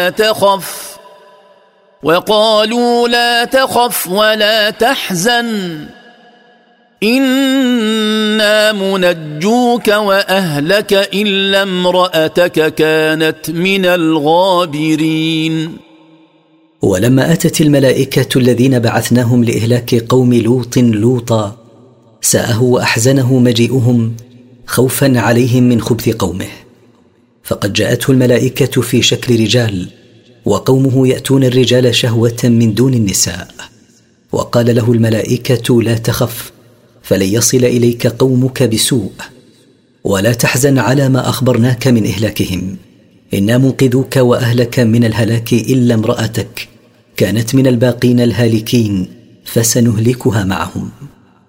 تخف وقالوا لا تخف ولا تحزن إنا منجوك وأهلك إلا امرأتك كانت من الغابرين. ولما أتت الملائكة الذين بعثناهم لإهلاك قوم لوط لوطا ساءه وأحزنه مجيئهم خوفا عليهم من خبث قومه، فقد جاءته الملائكة في شكل رجال وقومه يأتون الرجال شهوة من دون النساء. وقال له الملائكة لا تخف فلن يصل إليك قومك بسوء، ولا تحزن على ما أخبرناك من إهلاكهم، إنا منقذوك وأهلك من الهلاك إلا امرأتك كانت من الباقين الهالكين فسنهلكها معهم.